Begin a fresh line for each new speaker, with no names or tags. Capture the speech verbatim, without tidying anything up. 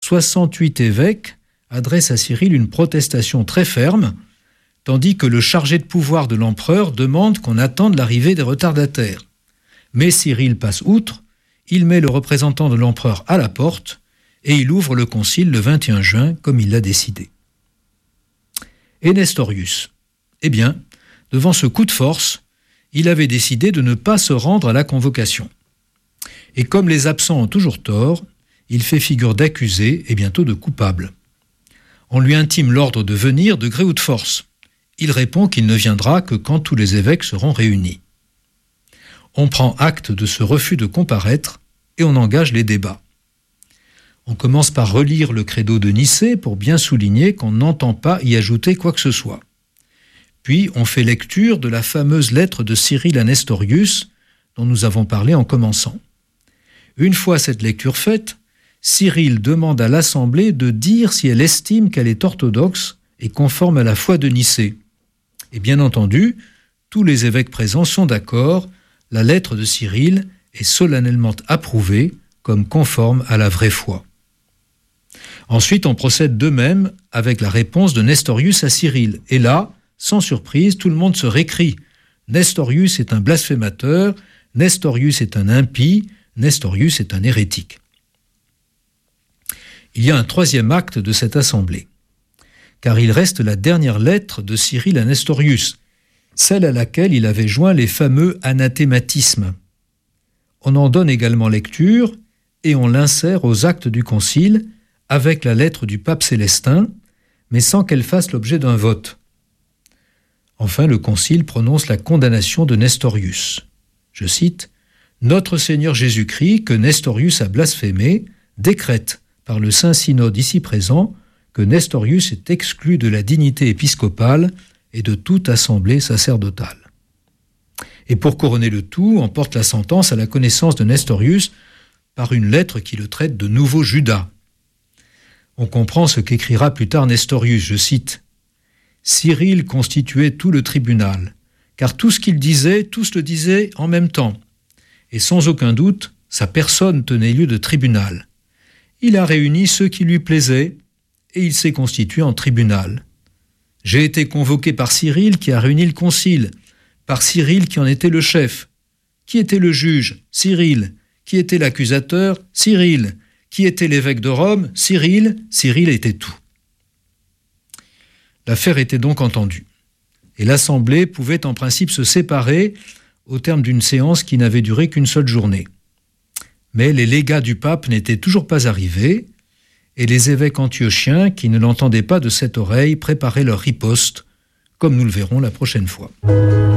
soixante-huit évêques adressent à Cyril une protestation très ferme, tandis que le chargé de pouvoir de l'empereur demande qu'on attende l'arrivée des retardataires. Mais Cyril passe outre, il met le représentant de l'empereur à la porte et il ouvre le concile le vingt et un juin comme il l'a décidé. Et Nestorius, eh bien, devant ce coup de force, il avait décidé de ne pas se rendre à la convocation. Et comme les absents ont toujours tort, il fait figure d'accusé et bientôt de coupable. On lui intime l'ordre de venir de gré ou de force. Il répond qu'il ne viendra que quand tous les évêques seront réunis. On prend acte de ce refus de comparaître et on engage les débats. On commence par relire le credo de Nicée pour bien souligner qu'on n'entend pas y ajouter quoi que ce soit. Puis on fait lecture de la fameuse lettre de Cyril à Nestorius dont nous avons parlé en commençant. Une fois cette lecture faite, Cyril demande à l'Assemblée de dire si elle estime qu'elle est orthodoxe et conforme à la foi de Nicée. Et bien entendu, tous les évêques présents sont d'accord, la lettre de Cyril est solennellement approuvée comme conforme à la vraie foi. Ensuite, on procède de même avec la réponse de Nestorius à Cyril. Et là, sans surprise, tout le monde se récrie. Nestorius est un blasphémateur, Nestorius est un impie, Nestorius est un hérétique. Il y a un troisième acte de cette assemblée, car il reste la dernière lettre de Cyril à Nestorius, celle à laquelle il avait joint les fameux anathématismes. On en donne également lecture et on l'insère aux actes du concile avec la lettre du pape Célestin, mais sans qu'elle fasse l'objet d'un vote. Enfin, le concile prononce la condamnation de Nestorius. Je cite, « Notre Seigneur Jésus-Christ, que Nestorius a blasphémé, décrète par le Saint-Synode ici présent que Nestorius est exclu de la dignité épiscopale et de toute assemblée sacerdotale. » Et pour couronner le tout, on porte la sentence à la connaissance de Nestorius par une lettre qui le traite de nouveau Judas. On comprend ce qu'écrira plus tard Nestorius, je cite, « Cyril constituait tout le tribunal, car tout ce qu'il disait, tous le disaient en même temps, et sans aucun doute, sa personne tenait lieu de tribunal. Il a réuni ceux qui lui plaisaient, et il s'est constitué en tribunal. J'ai été convoqué par Cyril qui a réuni le concile, par Cyril qui en était le chef. Qui était le juge? Cyril. Qui était l'accusateur? Cyril. Qui était l'évêque de Rome? Cyril. Cyril était tout. » L'affaire était donc entendue. Et l'Assemblée pouvait en principe se séparer au terme d'une séance qui n'avait duré qu'une seule journée. Mais les légats du pape n'étaient toujours pas arrivés, et les évêques antiochiens, qui ne l'entendaient pas de cette oreille, préparaient leur riposte, comme nous le verrons la prochaine fois.